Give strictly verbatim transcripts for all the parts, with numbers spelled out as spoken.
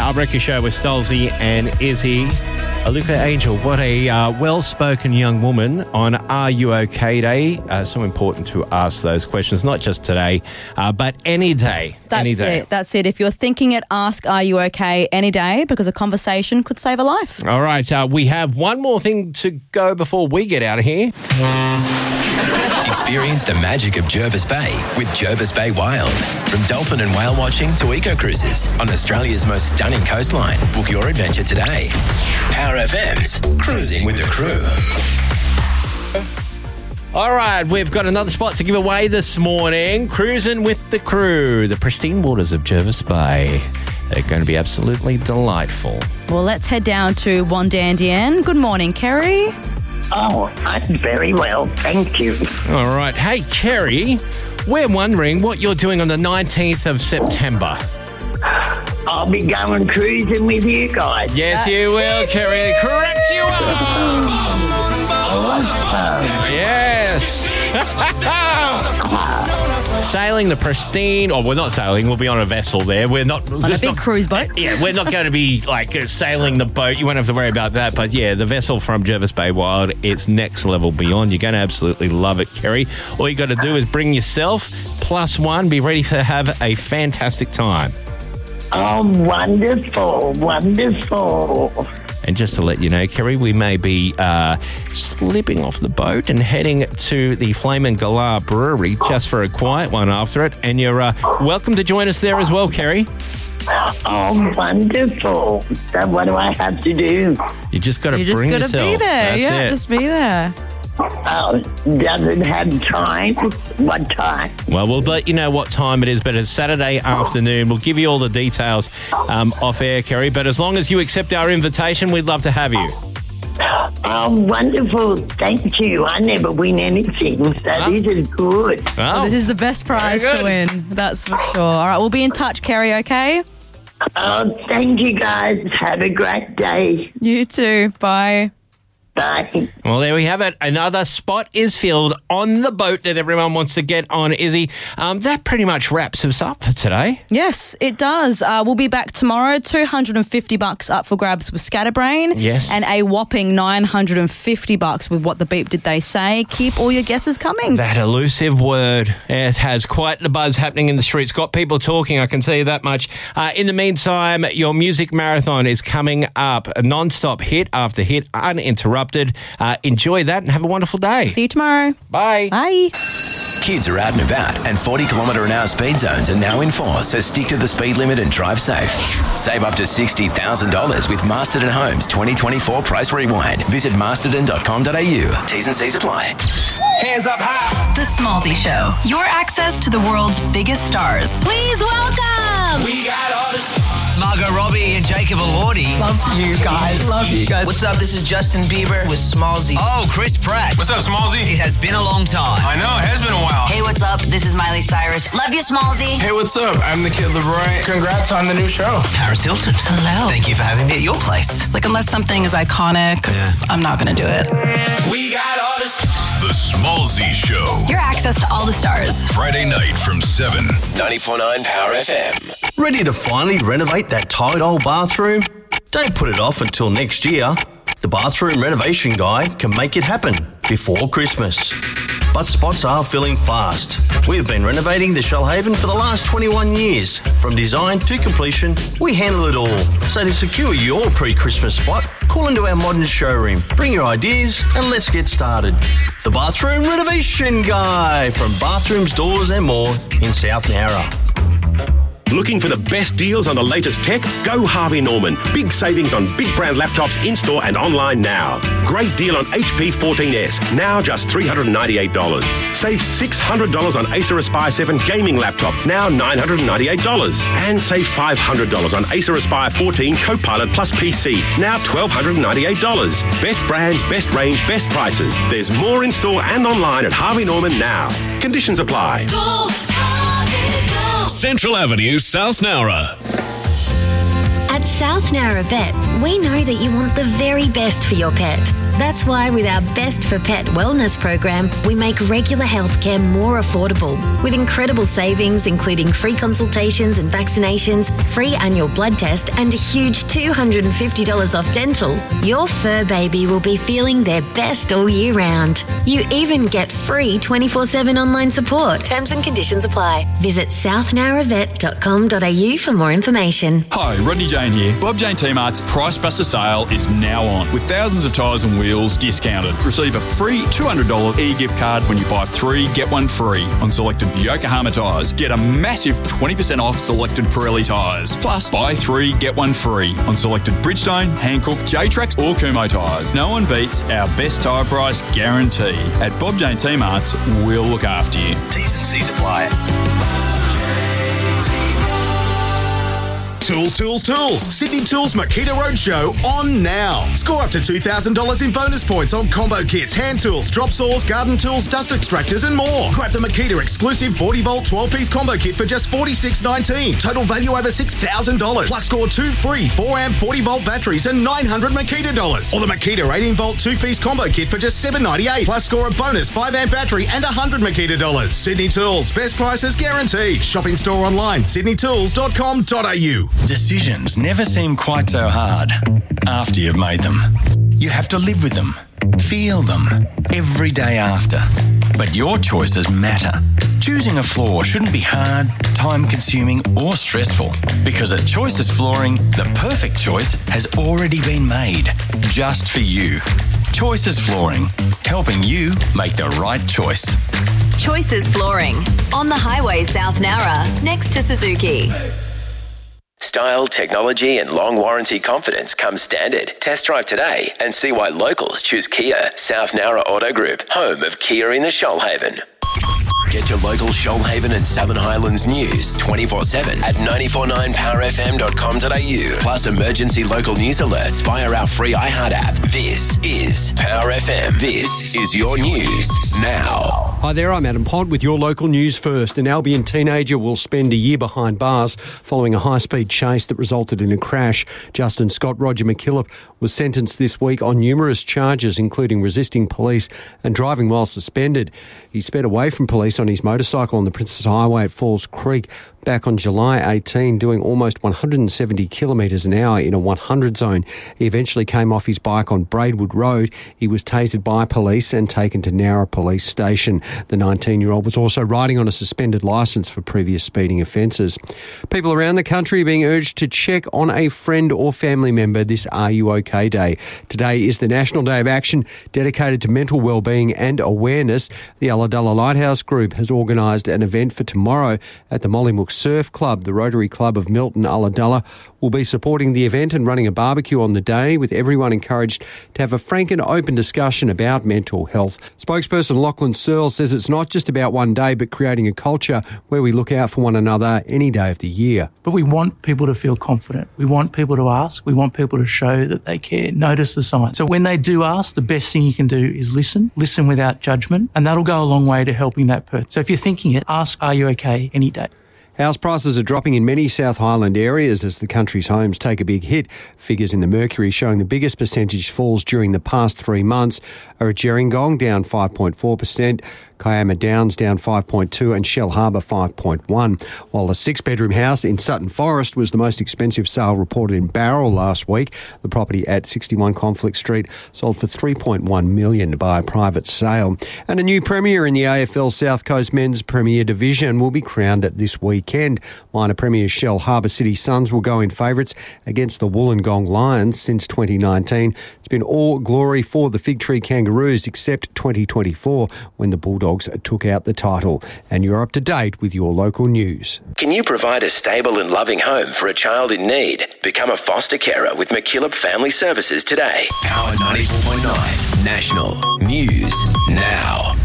Our Breakfast Show with Stolzy and Izzy. Luca Angel, what a uh, well-spoken young woman on Are You OK Day. Uh, so important to ask those questions, not just today, uh, but any day. That's any day. it. That's it. If you're thinking it, ask Are You OK any day, because a conversation could save a life. All right. Uh, we have one more thing to go before we get out of here. Experience the magic of Jervis Bay with Jervis Bay Wild. From dolphin and whale watching to eco-cruises on Australia's most stunning coastline. Book your adventure today. Power F M's Cruising with the Crew. All right, we've got another spot to give away this morning. Cruising with the Crew, the pristine waters of Jervis Bay. They're going to be absolutely delightful. Well, let's head down to Wondandian. Good morning, Kerry. Oh, I'm very well, thank you. All right. Hey, Kerry, we're wondering what you're doing on the nineteenth of September. I'll be going cruising with you guys. Yes, That's you will, Kerry. Correct you are. Awesome. Yes. Sailing the pristine, or we're not sailing, we'll be on a vessel there. We're not On a big not, cruise boat. Yeah, we're not going to be like uh, sailing the boat. You won't have to worry about that. But yeah, the vessel from Jervis Bay Wild, it's next level beyond. You're going to absolutely love it, Kerry. All you got to do is bring yourself plus one. Be ready to have a fantastic time. Oh, wonderful, wonderful. And just to let you know, Kerry, we may be uh, slipping off the boat and heading to the Flame and Galah Brewery just for a quiet one after it. And you're uh, welcome to join us there as well, Kerry. Oh, wonderful. So what do I have to do? You just got to You just bring got to yourself. be there. That's yeah, it. just be there. Oh, does it have time? What time? Well, we'll let you know what time it is, but it's Saturday afternoon. We'll give you all the details um, off air, Kerry. But as long as you accept our invitation, we'd love to have you. Oh, wonderful. Thank you. I never win anything, so Oh. this is good. Oh, Well, this is the best prize Very to good. win. That's for sure. All right, we'll be in touch, Kerry, okay? Oh, thank you, guys. Have a great day. You too. Bye. Bye. Well, there we have it. Another spot is filled on the boat that everyone wants to get on, Izzy. Um, that pretty much wraps us up for today. Yes, it does. Uh, we'll be back tomorrow. two hundred fifty bucks up for grabs with Scatterbrain. Yes. And a whopping nine hundred fifty bucks with What the Beep Did They Say. Keep all your guesses coming. That elusive word. It has quite the buzz happening in the streets. Got people talking, I can tell you that much. Uh, in the meantime, your music marathon is coming up. A non-stop hit after hit, uninterrupted. Uh, enjoy that and have a wonderful day. See you tomorrow. Bye. Bye. Kids are out and about, and forty kilometre an hour speed zones are now in force, so stick to the speed limit and drive safe. Save up to sixty thousand dollars with Masterton Homes twenty twenty-four Price Rewind. Visit masterton dot com dot a u. T's and C's apply. Hands up high. The Smallzy Show. Your access to the world's biggest stars. Please welcome. We got all this. Margot Robbie and Jacob Elordi. Love you guys. Love you guys. What's up? This is Justin Bieber with Smallzy. Oh, Chris Pratt. What's up, Smallzy? It has been a long time. I know, it has been a while. Hey, what's up? This is Miley Cyrus. Love you, Smallzy. Hey, what's up? I'm the Kid LeBron. Congrats on the new show. Paris Hilton. Hello. Thank you for having me at your place. Like, unless something is iconic, Yeah. I'm not going to do it. We got all this. The Smallzy Show. Your access to all the stars. Friday night from seven. ninety-four point nine Power F M. Ready to finally renovate that tired old bathroom? Don't put it off until next year. The Bathroom Renovation Guy can make it happen before Christmas. But spots are filling fast. We've been renovating the Shellhaven for the last twenty-one years. From design to completion, we handle it all. So to secure your pre-Christmas spot, call into our modern showroom. Bring your ideas and let's get started. The Bathroom Renovation Guy from Bathrooms, Doors and More in South Nowra. Looking for the best deals on the latest tech? Go Harvey Norman. Big savings on big brand laptops in-store and online now. Great deal on H P fourteen S, now just three hundred ninety-eight dollars. Save six hundred dollars on Acer Aspire seven gaming laptop, now nine hundred ninety-eight dollars. And save five hundred dollars on Acer Aspire fourteen Copilot Plus P C, now one thousand two hundred ninety-eight dollars. Best brands, best range, best prices. There's more in-store and online at Harvey Norman now. Conditions apply. Central Avenue, South Nowra. At South Nowra Vet, we know that you want the very best for your pet. That's why with our Best for Pet wellness program, we make regular healthcare more affordable with incredible savings, including free consultations and vaccinations, free annual blood test, and a huge two hundred fifty dollars off dental. Your fur baby will be feeling their best all year round. You even get free twenty-four seven online support. Terms and conditions apply. Visit south nowra vet dot com dot a u for more information. Hi, Rodney Jane here. Bob Jane T-Mart's Price Buster sale is now on with thousands of tyres and wheels discounted. Receive a free two hundred dollars e-gift card when you buy three, get one free on selected Yokohama tyres. Get a massive twenty percent off selected Pirelli tyres. Plus, buy three, get one free on selected Bridgestone, Hankook, J-Trax or Kumho tyres. No one beats our best tyre price guarantee. At Bob Jane T-Mart's, we'll look after you. T's and C's apply. Tools, Tools, Tools. Sydney Tools Makita Roadshow on now. Score up to two thousand dollars in bonus points on combo kits, hand tools, drop saws, garden tools, dust extractors and more. Grab the Makita exclusive forty volt twelve piece combo kit for just forty-six nineteen. Total value over six thousand dollars. Plus score two free four amp forty volt batteries and nine hundred Makita dollars. Or the Makita eighteen volt two piece combo kit for just seven ninety-eight. Plus score a bonus five amp battery and one hundred Makita dollars. Sydney Tools. Best prices guaranteed. Shop in store online. sydney tools dot com dot a u. Decisions never seem quite so hard after you've made them. You have to live with them, feel them, every day after. But your choices matter. Choosing a floor shouldn't be hard, time-consuming or stressful, because at Choices Flooring, the perfect choice has already been made, just for you. Choices Flooring, helping you make the right choice. Choices Flooring, on the highway South Nowra, next to Suzuki. Style, technology and long warranty confidence come standard. Test drive today and see why locals choose Kia. South Nowra Auto Group, home of Kia in the Shoalhaven. Get your local Shoalhaven and Southern Highlands news twenty-four seven at nine four nine power f m dot com dot a u. Plus emergency local news alerts via our free iHeart app. This is Power F M. This is your news now. Hi there, I'm Adam Pond with your local news first. An Albion teenager will spend a year behind bars following a high-speed chase that resulted in a crash. Justin Scott Roger McKillop was sentenced this week on numerous charges, including resisting police and driving while suspended. He sped away from police on his motorcycle on the Princess Highway at Falls Creek back on July eighteenth, doing almost one hundred seventy kilometres an hour in a one hundred zone. He eventually came off his bike on Braidwood Road. He was tasered by police and taken to Nowra Police Station. The nineteen-year-old was also riding on a suspended licence for previous speeding offences. People around the country are being urged to check on a friend or family member this Are You OK Day. Today is the National Day of Action dedicated to mental wellbeing and awareness. The Ulladulla Lighthouse Group has organised an event for tomorrow at the Mollymook Surf Club. The Rotary Club of Milton Ulladulla will be supporting the event and running a barbecue on the day, with everyone encouraged to have a frank and open discussion about mental health. Spokesperson Lachlan Searle says it's not just about one day, but creating a culture where we look out for one another any day of the year. But we want people to feel confident. We want people to ask. We want people to show that they care. Notice the signs. So when they do ask, the best thing you can do is listen. Listen without judgment, and that'll go a long way to helping that person. So if you're thinking it, ask, are you okay, any day. House prices are dropping in many South Highland areas as the country's homes take a big hit. Figures in the Mercury showing the biggest percentage falls during the past three months are at Gerringong down five point four percent, Kiama Downs down five point two and Shell Harbour five point one, while a six-bedroom house in Sutton Forest was the most expensive sale reported in Bowral last week. The property at sixty-one Conflict Street sold for three point one million dollars by a private sale. And a new premier in the A F L South Coast Men's Premier Division will be crowned at this weekend. Minor Premiers Shell Harbour City Suns will go in favourites against the Wollongong Lions since twenty nineteen. It's been all glory for the Fig Tree Kangaroos except twenty twenty-four when the Bulldogs took out the title. And you're up to date with your local news. Can you provide a stable and loving home for a child in need? Become a foster carer with McKillop Family Services today. Power ninety-four point nine National News Now. Hi,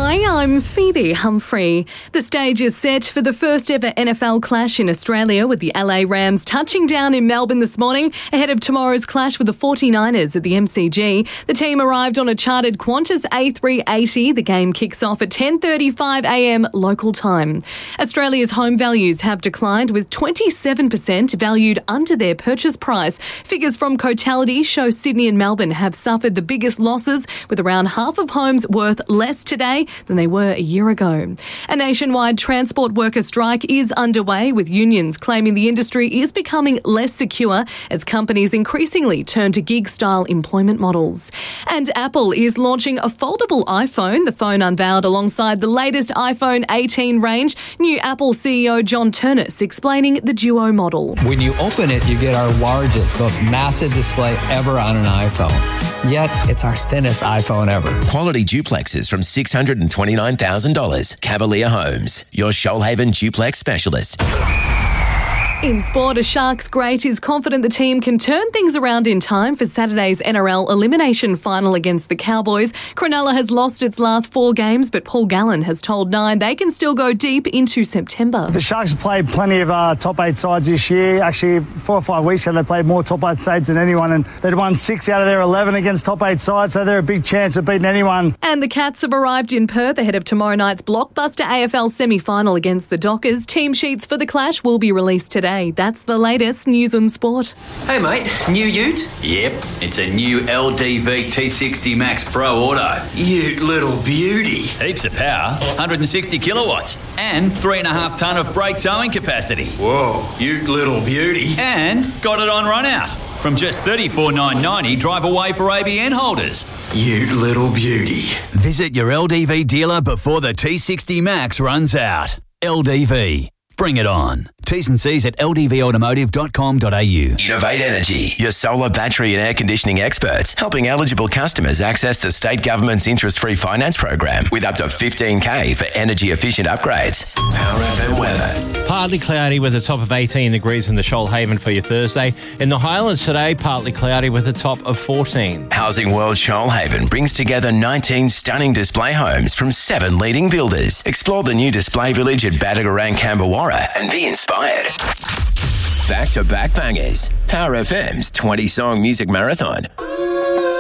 Hi, I'm Phoebe Humphrey. The stage is set for the first ever N F L clash in Australia, with the L A Rams touching down in Melbourne this morning ahead of tomorrow's clash with the forty-niners at the M C G. The team arrived on a chartered Qantas A three eighty. The game kicks off at ten thirty-five a m local time. Australia's home values have declined, with twenty-seven percent valued under their purchase price. Figures from Cotality show Sydney and Melbourne have suffered the biggest losses, with around half of homes worth less today than they were a year ago. A nationwide transport worker strike is underway, with unions claiming the industry is becoming less secure as companies increasingly turn to gig-style employment models. And Apple is launching a foldable iPhone. The phone unveiled alongside the latest iPhone eighteen range. New Apple C E O John Ternus explaining the Duo model. When you open it, you get our largest, most massive display ever on an iPhone. Yet, it's our thinnest iPhone ever. Quality duplexes from six hundred twenty-nine thousand dollars. Cavalier Homes, your Shoalhaven duplex specialist. In sport, a Sharks great is confident the team can turn things around in time for Saturday's N R L elimination final against the Cowboys. Cronulla has lost its last four games, but Paul Gallen has told Nine they can still go deep into September. The Sharks have played plenty of uh, top eight sides this year. Actually, four or five weeks ago, they played more top eight sides than anyone, and they'd won six out of their eleven against top eight sides, so they're a big chance of beating anyone. And the Cats have arrived in Perth ahead of tomorrow night's blockbuster A F L semi-final against the Dockers. Team sheets for the clash will be released today. That's the latest news and sport. Hey mate, new ute? Yep, it's a new L D V T sixty Max Pro Auto. Ute little beauty. Heaps of power, one hundred sixty kilowatts, and three and a half tonne of brake towing capacity. Whoa, ute little beauty. And got it on run out. From just thirty-four thousand nine hundred ninety, drive away for A B N holders. Ute little beauty. Visit your L D V dealer before the T sixty Max runs out. L D V. Bring it on. T's and C's at l d v automotive dot com dot a u. Innovate Energy, your solar, battery and air conditioning experts, helping eligible customers access the state government's interest-free finance program with up to fifteen K for energy-efficient upgrades. Power F M weather. Partly cloudy with a top of eighteen degrees in the Shoalhaven for your Thursday. In the Highlands today, partly cloudy with a top of fourteen. Housing World Shoalhaven brings together nineteen stunning display homes from seven leading builders. Explore the new display village at Badagarang, Camberwarra and be inspired. Back-to-back bangers. Power F M's twenty-song music marathon.